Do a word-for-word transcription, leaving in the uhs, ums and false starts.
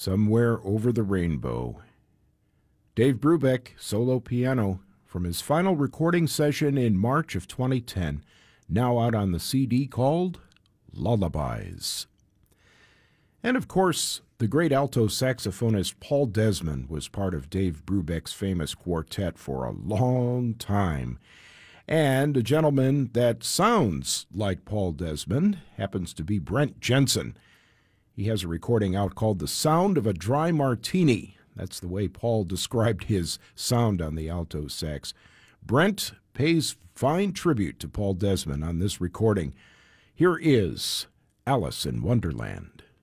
Somewhere Over the Rainbow. Dave Brubeck, solo piano, from his final recording session in March of twenty ten, now out on the C D called Lullabies. And of course, the great alto saxophonist Paul Desmond was part of Dave Brubeck's famous quartet for a long time. And a gentleman that sounds like Paul Desmond happens to be Brent Jensen. He has a recording out called The Sound of a Dry Martini. That's the way Paul described his sound on the alto sax. Brent pays fine tribute to Paul Desmond on this recording. Here is Alice in Wonderland.